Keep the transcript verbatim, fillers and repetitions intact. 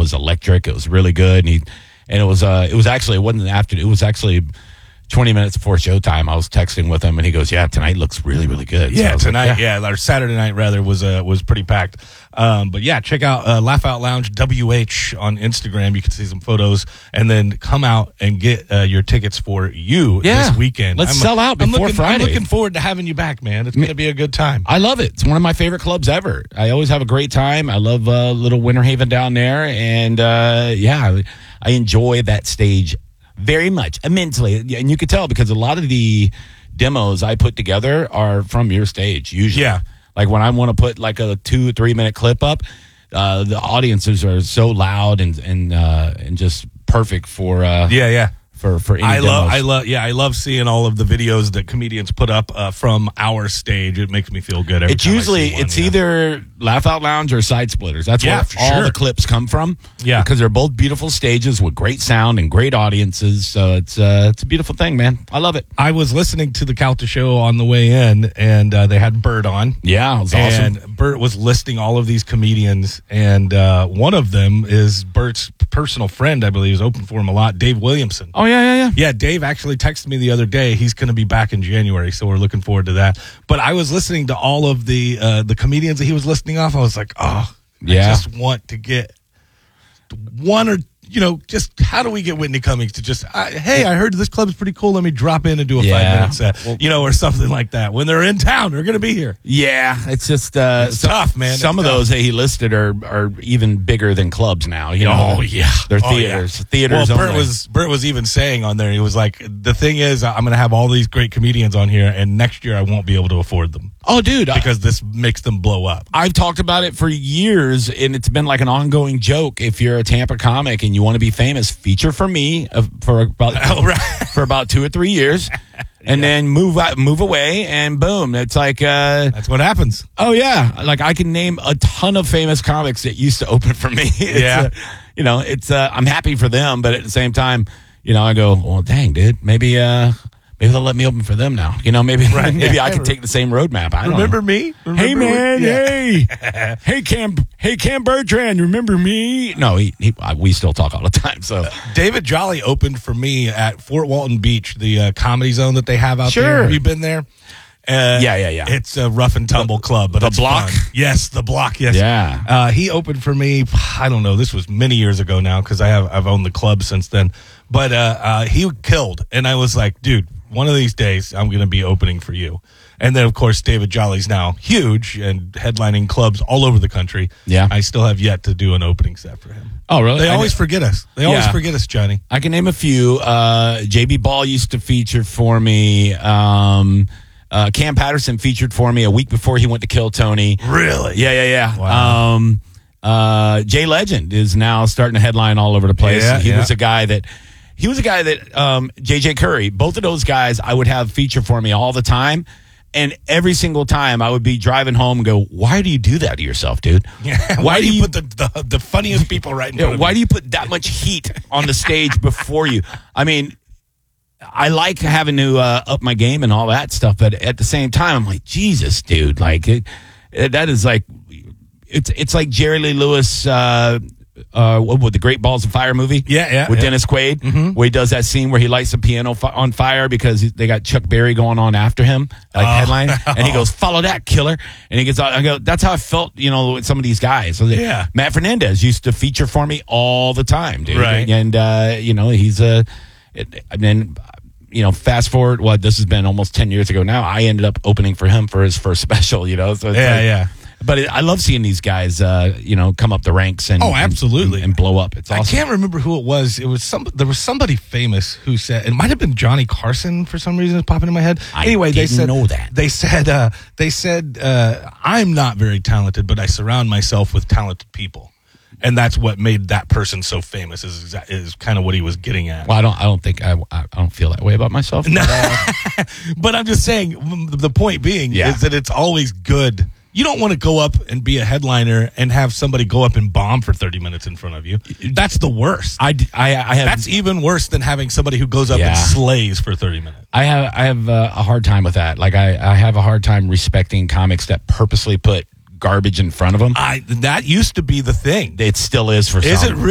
was electric. It was really good, and he and it was uh it was actually it wasn't after it was actually twenty minutes before showtime. I was texting with him, and he goes, "Yeah, tonight looks really, really good." Yeah, so tonight, like, yeah. yeah, or Saturday night rather was uh, was pretty packed. Um, but yeah, check out uh, Laugh Out Lounge W H on Instagram. You can see some photos, and then come out and get uh, your tickets for you Yeah. this weekend. Let's I'm, sell out I'm before looking, Friday. I'm looking forward to having you back, man. It's going to be a good time. I love it. It's one of my favorite clubs ever. I always have a great time. I love uh, little Winter Haven down there, and uh, yeah, I enjoy that stage very much immensely, and you could tell because a lot of the demos I put together are from your stage usually. Yeah. Like when I want to put like a two three minute clip up, uh, the audiences are so loud and and uh, and just perfect for uh, Yeah, yeah. for for any I love, demos. I love, yeah, I love seeing all of the videos that comedians put up uh, from our stage. It makes me feel good. Every It's time I usually see one, it's yeah. either Laugh Out Lounge or Side Splitters. That's Yeah, where for all sure. the clips come from. Yeah. because they're both beautiful stages with great sound and great audiences. So it's uh, it's a beautiful thing, man. I love it. I was listening to the Calta show on the way in, and uh, they had Bert on. Yeah, it was awesome. And Bert was listing all of these comedians, and uh, one of them is Bert's personal friend, I believe, is open for him a lot, Dave Williamson. Oh yeah, yeah, yeah. Yeah, Dave actually texted me the other day. He's going to be back in January, so we're looking forward to that. But I was listening to all of the uh, the comedians that he was listing off. I was like, oh, Yeah. I just want to get one or, you know, just how do we get Whitney Cummings to just, uh, hey, I heard this club's pretty cool. Let me drop in and do a Yeah. five minute set, Well- you know, or something like that. When they're in town, they're going to be here. Yeah, it's just uh, It's so- tough, man. Some It's of tough. those that he listed are are even bigger than clubs now. You know, Oh, yeah. they're Oh, yeah. theaters. Theaters. Well, Bert only. was Bert was even saying on there, he was like, the thing is, I'm going to have all these great comedians on here, and next year I won't be able to afford them Oh, dude, I- because this makes them blow up. I've talked about it for years, and it's been like an ongoing joke. If you're a Tampa comic and you want to be famous, feature for me uh, for about Oh, right. for about two or three years, and then move out, move away, and boom, it's like, uh, That's what happens. oh yeah, like I can name a ton of famous comics that used to open for me. It's, Yeah. uh, you know, it's uh, I'm happy for them, but at the same time, you know, I go, well, dang, dude, maybe uh, maybe they'll let me open for them now. You know, maybe Right, maybe yeah. I could take the same roadmap. I don't Remember know. me? Remember Hey man, when- Yeah. hey, hey Cam, hey Cam Bertrand, remember me? No, he, he uh, we still talk all the time. So David Jolly opened for me at Fort Walton Beach, the uh, comedy zone that they have out Sure. there. Have you been there? Uh, Yeah, yeah, yeah. It's a rough and tumble club, but the it's Block? fun. Yes, the Block. Yes. Yeah. Uh, he opened for me. I don't know. This was many years ago now because I have I've owned the club since then. But uh, uh, he killed, and I was like, dude, one of these days I'm going to be opening for you. And then of course David Jolly's now huge and headlining clubs all over the country. Yeah. I still have yet to do an opening set for him. oh really? They I always know- forget us. They always Yeah. forget us, Johnny. I can name a few. Uh, J B Ball used to feature for me. Um, uh, Cam Patterson featured for me a week before he went to Kill Tony. Really? Yeah, yeah, yeah. Wow. Um, uh, Jay Legend is now starting to headline all over the place. Yeah, he yeah. was a guy that he was a guy that um, J J Curry. Both of those guys I would have feature for me all the time. And every single time I would be driving home and go, why do you do that to yourself, dude? Yeah. Why, do you, put the, the the funniest people right in Yeah, front of why you? do you put that much heat on the stage before you? I mean, I like having to uh, up my game and all that stuff, but at the same time, I'm like, Jesus, dude, like it, it, that is like, it's it's like Jerry Lee Lewis, uh, uh, what with the Great Balls of Fire movie, Yeah, yeah, with yeah. Dennis Quaid, where he does that scene where he lights the piano fi- on fire because he- they got Chuck Berry going on after him, like Oh. headline, and he goes, "Follow that, killer!" And he gets, out, I go, that's how I felt, you know, with some of these guys. So they- Yeah. Matt Fernandez used to feature for me all the time, dude. Right. And, uh, you know, he's a, it, I mean, you know, fast forward, what, this has been almost ten years ago now. I ended up opening for him for his first special, you know. So it's Yeah, like- yeah. But it, I love seeing these guys, uh, you know, come up the ranks and Oh, absolutely. and, and blow up. It's awesome. I can't remember who it was. It was some. There was somebody famous who said it might have been Johnny Carson for some reason. It's popping in my head. I anyway, they didn't said know that. They said. Uh, they said uh, I'm not very talented, but I surround myself with talented people, and that's what made that person so famous. Is exa- is kind of what he was getting at. Well, I don't. I don't think I. I don't feel that way about myself. No. But I'm just saying. The point being Yeah. is that it's always good. You don't want to go up and be a headliner and have somebody go up and bomb for thirty minutes in front of you. That's the worst. I, I, I have. That's even worse than having somebody who goes up Yeah. and slays for thirty minutes. I have. I have uh, a hard time with that. Like I, I have a hard time respecting comics that purposely put garbage in front of them. I that used to be the thing. It still is for Is some. it